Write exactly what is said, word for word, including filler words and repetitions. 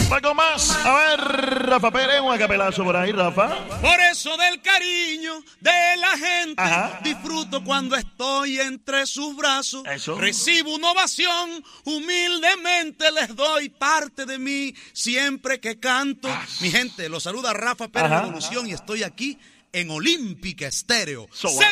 Algo más. A ver, Rafa Pérez, un acapelazo por ahí, Rafa. Por eso del cariño de la gente, Ajá. disfruto cuando estoy entre sus brazos. Eso. Recibo una ovación, humildemente les doy parte de mí siempre que canto. Ah. Mi gente, los saluda Rafa Pérez Ajá. Revolución y estoy aquí en Olímpica Estéreo. So,